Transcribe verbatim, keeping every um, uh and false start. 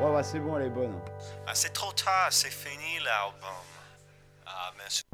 Oh, bah, c'est bon, elle est bonne. Ah, c'est trop tard, c'est fini l'album. Ah, mais